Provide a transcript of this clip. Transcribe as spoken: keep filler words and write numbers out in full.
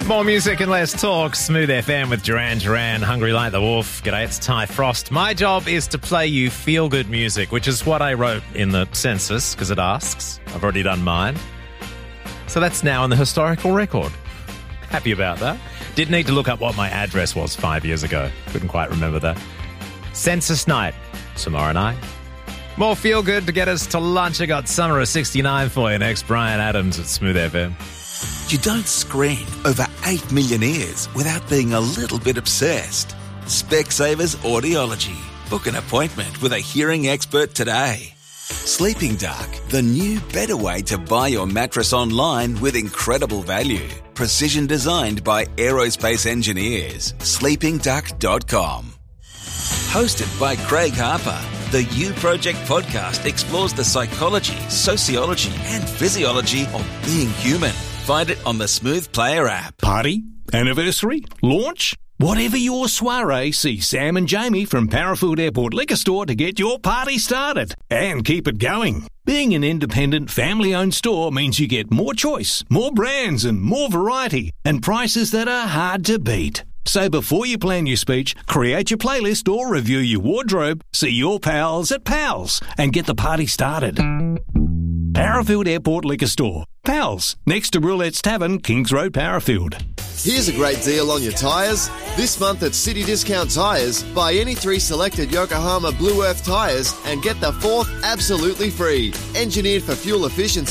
More music and less talk. Smooth F M with Duran Duran, Hungry Like the Wolf. G'day, it's Ty Frost. My job is to play you feel-good music, which is what I wrote in the census, because it asks. I've already done mine. So that's now in the historical record. Happy about that. Did need to look up what my address was five years ago. Couldn't quite remember that. Census night tomorrow night. More feel-good to get us to lunch. I got Summer of sixty-nine for you next. Brian Adams at Smooth F M. You don't screen over eight million ears without being a little bit obsessed. Specsavers Audiology. Book an appointment with a hearing expert today. Sleeping Duck, the new better way to buy your mattress online with incredible value. Precision designed by aerospace engineers. sleeping duck dot com. Hosted by Craig Harper, the You Project podcast explores the psychology, sociology and physiology of being human. Find it on the Smooth Player app. Party? Anniversary? Launch? Whatever your soiree, see Sam and Jamie from Parafield Airport Liquor Store to get your party started and keep it going. Being an independent, family-owned store means you get more choice, more brands and more variety and prices that are hard to beat. So before you plan your speech, create your playlist or review your wardrobe, see your pals at Pals and get the party started. Parafield Airport Liquor Store. Pals, next to Roulette's Tavern, Kings Road, Parafield. Here's a great deal on your tyres. This month at City Discount Tyres, buy any three selected Yokohama Blue Earth tyres and get the fourth absolutely free. Engineered for fuel efficiency.